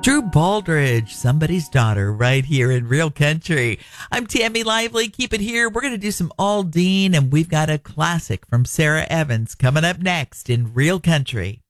Drew Baldridge, Somebody's Daughter, right here in Real Country. I'm Tammy Lively. Keep it here. We're going to do some Aldine, and we've got a classic from Sarah Evans coming up next in Real Country.